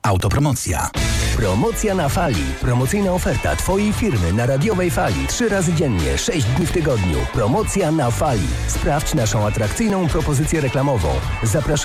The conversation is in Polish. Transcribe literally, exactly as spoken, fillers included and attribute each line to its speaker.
Speaker 1: Autopromocja.
Speaker 2: Promocja na fali. Promocyjna oferta Twojej firmy na radiowej fali. Trzy razy dziennie, sześć dni w tygodniu. Promocja na fali. Sprawdź naszą atrakcyjną propozycję reklamową. Zapraszamy.